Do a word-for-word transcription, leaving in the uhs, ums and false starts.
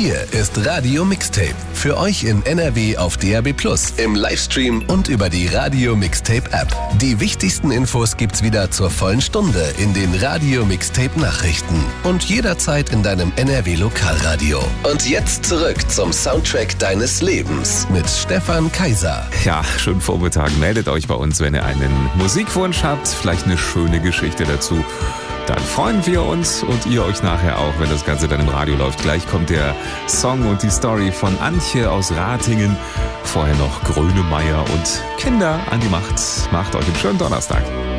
Hier ist Radio Mixtape. Für euch in N R W auf D A B plus, im Livestream und über die Radio Mixtape App. Die wichtigsten Infos gibt's wieder zur vollen Stunde in den Radio Mixtape Nachrichten und jederzeit in deinem N R W Lokalradio. Und jetzt zurück zum Soundtrack deines Lebens mit Stefan Kaiser. Ja, schönen Vormittag. Meldet euch bei uns, wenn ihr einen Musikwunsch habt, vielleicht eine schöne Geschichte dazu. Dann freuen wir uns und ihr euch nachher auch, wenn das Ganze dann im Radio läuft. Gleich kommt der Song und die Story von Antje aus Ratingen. Vorher noch Grönemeyer und Kinder an die Macht. Macht euch einen schönen Donnerstag.